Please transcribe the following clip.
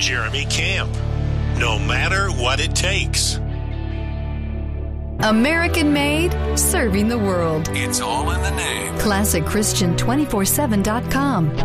Jeremy Camp. No matter what it takes. American made, serving the world. It's all in the name. ClassicChristian247.com.